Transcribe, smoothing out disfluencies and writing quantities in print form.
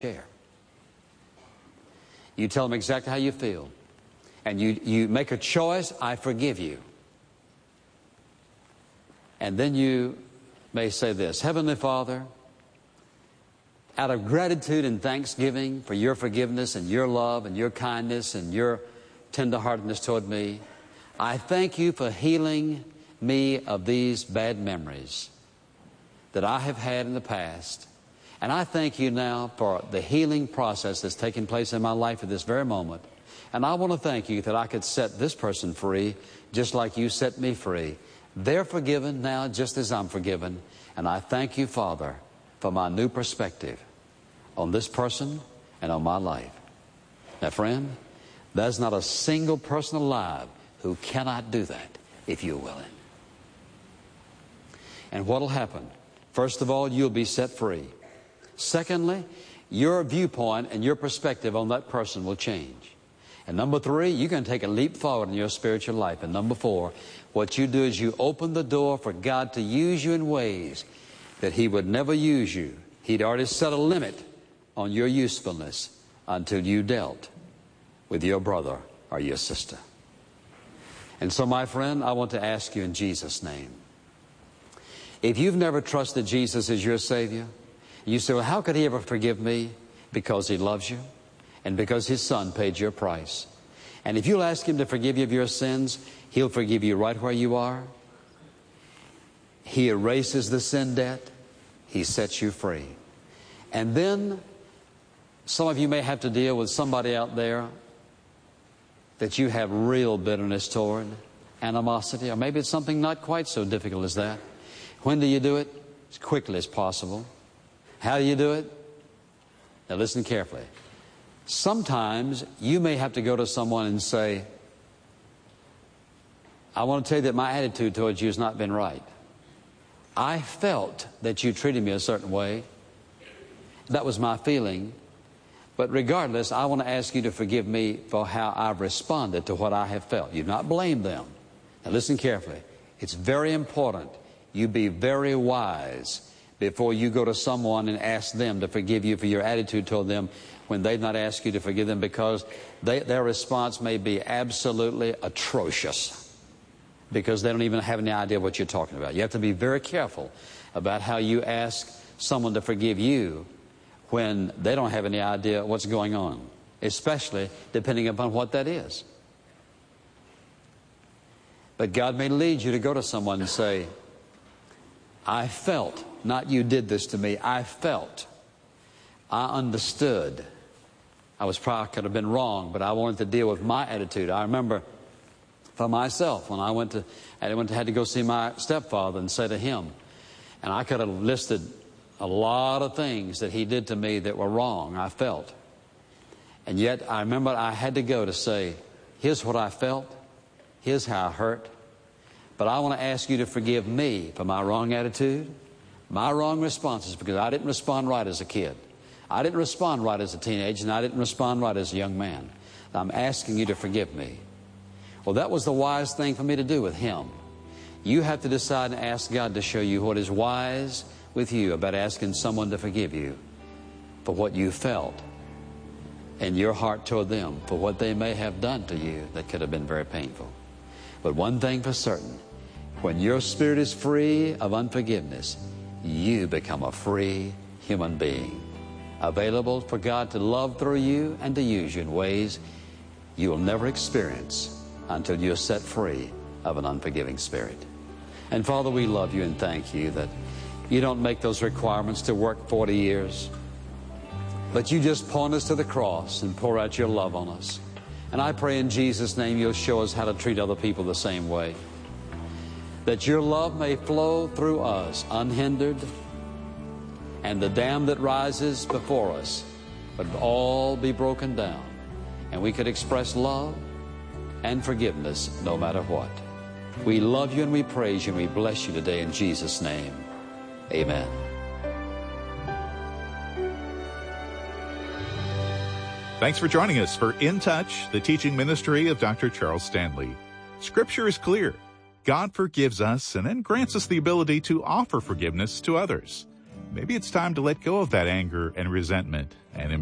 chair. You tell them exactly how you feel. And you make a choice, I forgive you. And then you may say this, Heavenly Father, out of gratitude and thanksgiving for your forgiveness and your love and your kindness and your tenderheartedness toward me, I thank you for healing me of these bad memories that I have had in the past. And I thank you now for the healing process that's taking place in my life at this very moment. And I want to thank you that I could set this person free just like you set me free. They're forgiven now just as I'm forgiven. And I thank you, Father, for my new perspective on this person and on my life. Now, friend, there's not a single person alive who cannot do that if you're willing. And what will happen? First of all, you'll be set free. Secondly, your viewpoint and your perspective on that person will change. And number three, you're going to take a leap forward in your spiritual life. And number four, what you do is you open the door for God to use you in ways that He would never use you. He'd already set a limit on your usefulness until you dealt with your brother or your sister. And so, my friend, I want to ask you in Jesus' name, if you've never trusted Jesus as your Savior, you say, well, how could He ever forgive me? Because He loves you and because His Son paid your price. And if you'll ask Him to forgive you of your sins, He'll forgive you right where you are. He erases the sin debt. He sets you free. And then some of you may have to deal with somebody out there that you have real bitterness toward, animosity, or maybe it's something not quite so difficult as that. When do you do it? As quickly as possible. How do you do it? Now listen carefully. Sometimes you may have to go to someone and say, I want to tell you that my attitude towards you has not been right. I felt that you treated me a certain way. That was my feeling. But regardless, I want to ask you to forgive me for how I've responded to what I have felt. You've not blamed them. Now listen carefully. It's very important you be very wise before you go to someone and ask them to forgive you for your attitude toward them when they've not asked you to forgive them, because their response may be absolutely atrocious because they don't even have any idea what you're talking about. You have to be very careful about how you ask someone to forgive you when they don't have any idea what's going on, especially depending upon what that is. But God may lead you to go to someone and say, I felt, not you did this to me, I felt, I understood. I could have been wrong, but I wanted to deal with my attitude. I remember for myself when I had to go see my stepfather and say to him, and I could have listed a lot of things that he did to me that were wrong, I felt. And yet I remember I had to go to say, here's what I felt, here's how I hurt, but I want to ask you to forgive me for my wrong attitude, my wrong responses, because I didn't respond right as a kid. I didn't respond right as a teenager, and I didn't respond right as a young man. I'm asking you to forgive me. Well, that was the wise thing for me to do with him. You have to decide and ask God to show you what is wise with you about asking someone to forgive you for what you felt and your heart toward them, for what they may have done to you that could have been very painful. But one thing for certain, when your spirit is free of unforgiveness, you become a free human being, available for God to love through you and to use you in ways you will never experience until you're set free of an unforgiving spirit. And Father, we love you and thank you that you don't make those requirements to work 40 years, but you just point us to the cross and pour out your love on us. And I pray in Jesus' name you'll show us how to treat other people the same way, that your love may flow through us unhindered, and the dam that rises before us would all be broken down, and we could express love and forgiveness no matter what. We love you and we praise you and we bless you today in Jesus' name. Amen. Thanks for joining us for In Touch, the teaching ministry of Dr. Charles Stanley. Scripture is clear. God forgives us and then grants us the ability to offer forgiveness to others. maybe it's time to let go of that anger and resentment and